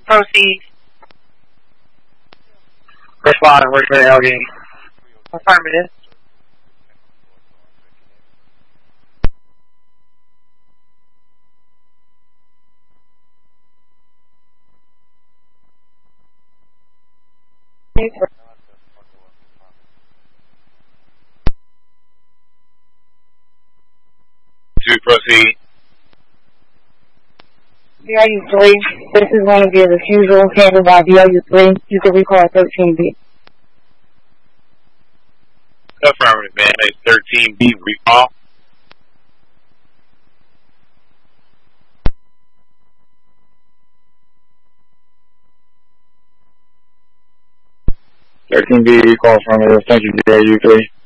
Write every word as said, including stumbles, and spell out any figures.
Proceed. Responding, Richmond Allegheny. Affirmative. To proceed. D R U three, this is going to be a refusal handled by D R U three. You can recall thirteen B. Affirmative, man. It's thirteen B recall. thirteen B recall affirmative. Thank you, D R U three.